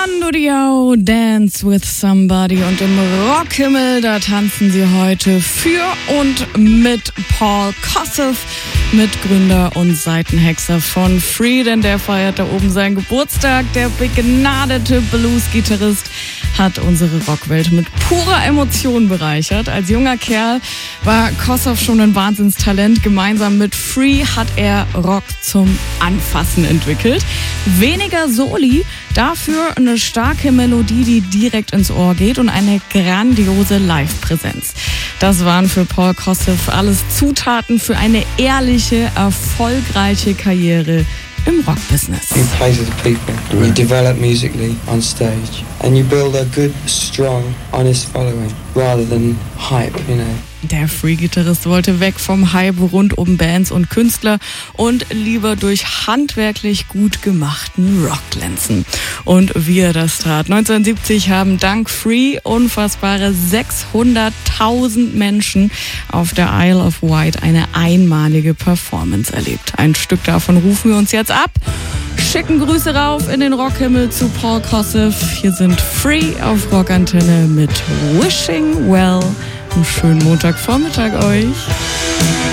Mando Diao, Dance with Somebody. Und im Rockhimmel, da tanzen sie heute für und mit Paul Kossoff, Mitgründer und Seitenhexer von Free, denn der feiert da oben seinen Geburtstag. Der begnadete Blues-Gitarrist hat unsere Rockwelt mit purer Emotion bereichert. Als junger Kerl war Kossoff schon ein Wahnsinnstalent. Gemeinsam mit Free hat er Rock zum Anfassen entwickelt. Weniger Soli, dafür eine starke Melodie, die direkt ins Ohr geht und eine grandiose Live-Präsenz. Das waren für Paul Kossoff alles Zutaten für eine ehrliche, erfolgreiche Karriere im Rockbusiness. You play to the people, you develop musically on stage, and you build a good, strong, honest following, rather than hype, you know. Der Free-Gitarrist wollte weg vom Hype rund um Bands und Künstler und lieber durch handwerklich gut gemachten Rock glänzen. Und wie er das tat. 1970 haben dank Free unfassbare 600.000 Menschen auf der Isle of Wight eine einmalige Performance erlebt. Ein Stück davon rufen wir uns jetzt ab. Schicken Grüße rauf in den Rockhimmel zu Paul Kossoff. Hier sind Free auf Rockantenne mit Wishing Well. Einen schönen Montagvormittag euch.